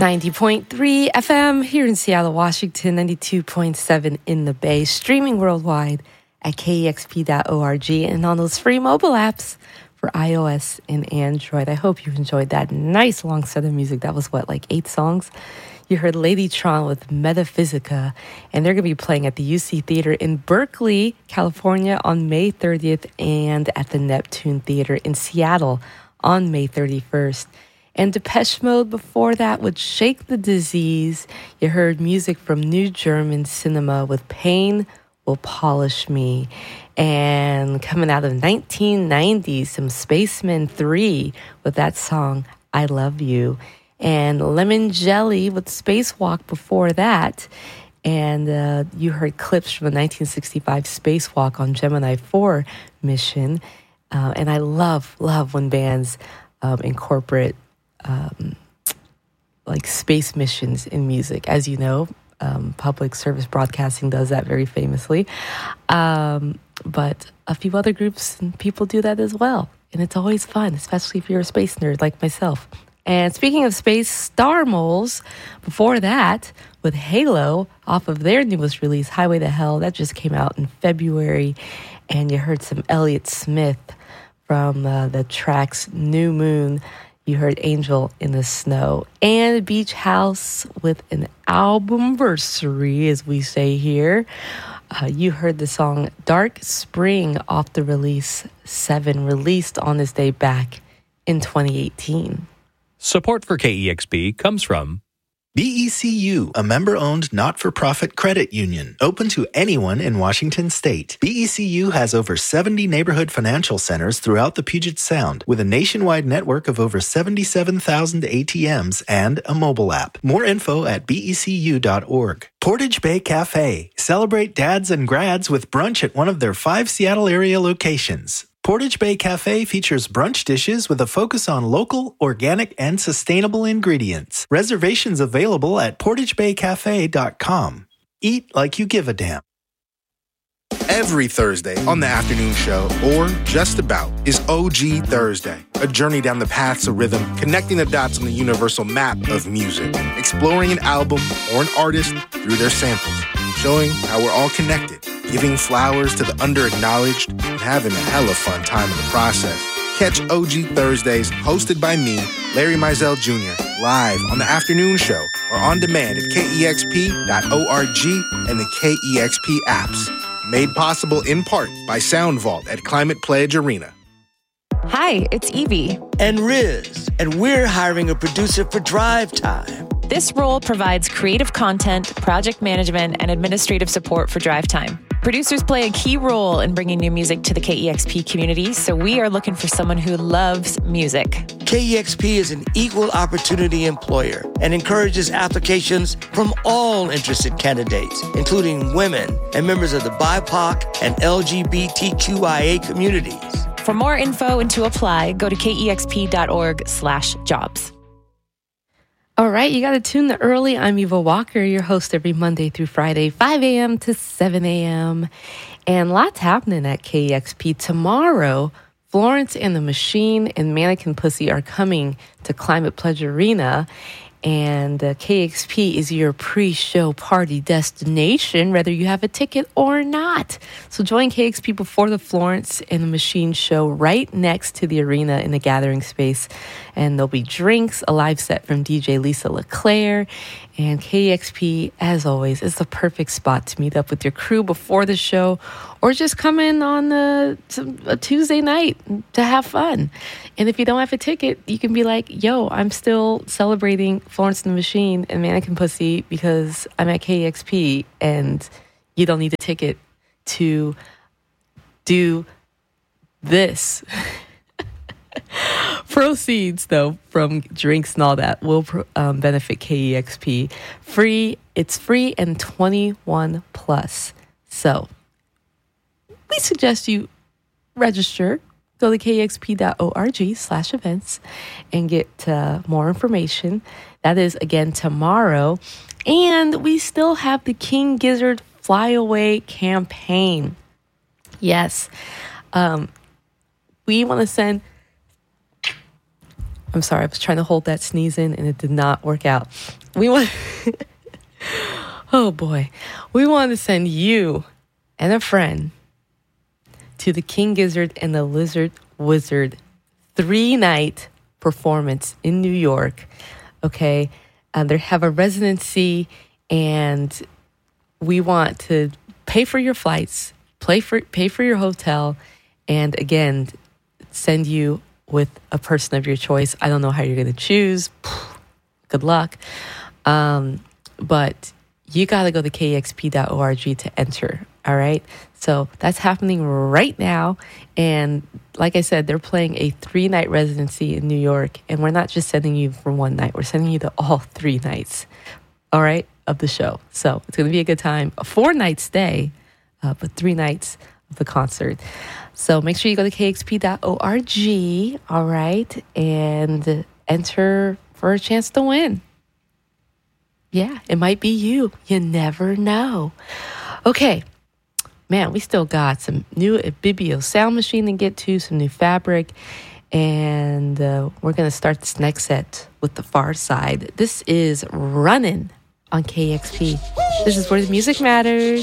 90.3 FM here in Seattle, Washington, 92.7 in the Bay, streaming worldwide at kexp.org and on those free mobile apps for iOS and Android. I hope you enjoyed that nice long set of music. That was like 8 songs? You heard Ladytron with Metaphysica, and they're going to be playing at the UC Theater in Berkeley, California on May 30th and at the Neptune Theater in Seattle on May 31st. And Depeche Mode before that with Shake the Disease. You heard music from New German Cinema with Pain Will Polish Me. And coming out of 1990, some Spacemen 3 with that song, I Love You. And Lemon Jelly with Spacewalk before that. And you heard clips from the 1965 spacewalk on Gemini 4 mission. And I love when bands incorporate like space missions in music. As you know, public service broadcasting does that very famously. But a few other groups and people do that as well. And it's always fun, especially if you're a space nerd like myself. And speaking of space, Star Moles, before that, with Halo, off of their newest release, Highway to Hell, that just came out in February. And you heard some Elliott Smith from the tracks New Moon. You heard Angel in the Snow. And Beach House with an albumversary, as we say here. You heard the song Dark Spring off the release 7, released on this day back in 2018. Support for KEXP comes from BECU, a member-owned not-for-profit credit union, open to anyone in Washington state. BECU has over 70 neighborhood financial centers throughout the Puget Sound, with a nationwide network of over 77,000 ATMs and a mobile app. More info at becu.org. Portage Bay Cafe. Celebrate dads and grads with brunch at one of their 5 Seattle area locations. Portage Bay Cafe features brunch dishes with a focus on local, organic, and sustainable ingredients. Reservations available at portagebaycafe.com. Eat like you give a damn. Every Thursday on the afternoon show, or just about, is OG Thursday, a journey down the paths of rhythm, connecting the dots on the universal map of music, exploring an album or an artist through their samples, showing how we're all connected, giving flowers to the under-acknowledged, and having a hella fun time in the process. Catch OG Thursdays, hosted by me, Larry Mizell Jr., live on the afternoon show or on demand at kexp.org and the KEXP apps. Made possible in part by Sound Vault at Climate Pledge Arena. Hi, it's Evie. And Riz. And we're hiring a producer for Drive Time. This role provides creative content, project management, and administrative support for Drive Time. Producers play a key role in bringing new music to the KEXP community, so we are looking for someone who loves music. KEXP is an equal opportunity employer and encourages applications from all interested candidates, including women and members of the BIPOC and LGBTQIA communities. For more info and to apply, go to kexp.org/jobs. All right, you got to tune the early. I'm Eva Walker, your host every Monday through Friday, 5 a.m. to 7 a.m. And lots happening at KEXP. Tomorrow, Florence and the Machine and Mannequin Pussy are coming to Climate Pledge Arena. And KEXP is your pre-show party destination, whether you have a ticket or not. So join KEXP before the Florence and the Machine show right next to the arena in the gathering space. And there'll be drinks, a live set from DJ Lisa LeClaire. And KEXP, as always, is the perfect spot to meet up with your crew before the show or just come in on a Tuesday night to have fun. And if you don't have a ticket, you can be like, yo, I'm still celebrating Florence and the Machine and Mannequin Pussy because I'm at KEXP and you don't need a ticket to do this. Proceeds, though, from drinks and all that will benefit KEXP. It's free and 21 plus. So we suggest you register. Go to kexp.org/events and get more information. That is, again, tomorrow. And we still have the King Gizzard Flyaway campaign. Yes. We want to send I'm sorry, I was trying to hold that sneeze in and it did not work out. We want, oh boy, we want to send you and a friend to the King Gizzard and the Lizard Wizard 3-night performance in New York. Okay, they have a residency, and we want to pay for your flights, pay for your hotel, and again, send you with a person of your choice. I don't know how you're going to choose. Good luck. But you got to go to kexp.org to enter. All right. So that's happening right now. And like I said, they're playing a 3-night residency in New York. And we're not just sending you for one night. We're sending you to all 3 nights. All right. Of the show. So it's going to be a good time. A 4-night stay, but 3 nights of the concert. So make sure you go to kexp.org. All right. And enter for a chance to win. Yeah, it might be you. You never know. Okay. Man, we still got some new Ibibio sound machine to get to, some new fabric. And we're going to start this next set with The Far Side. This is Runnin' on KEXP. This is where the music matters.